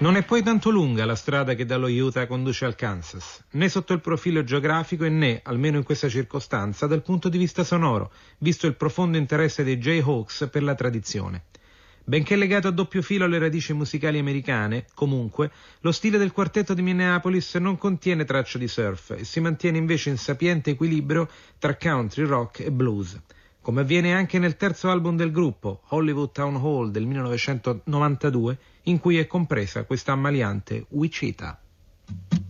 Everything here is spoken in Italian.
Non è poi tanto lunga la strada che dallo Utah conduce al Kansas, né sotto il profilo geografico e né, almeno in questa circostanza, dal punto di vista sonoro, visto il profondo interesse dei Jayhawks per la tradizione. Benché legato a doppio filo alle radici musicali americane, comunque, lo stile del quartetto di Minneapolis non contiene tracce di surf e si mantiene invece in sapiente equilibrio tra country, rock e blues, come avviene anche nel terzo album del gruppo, Hollywood Town Hall del 1992, in cui è compresa questa ammaliante Wichita.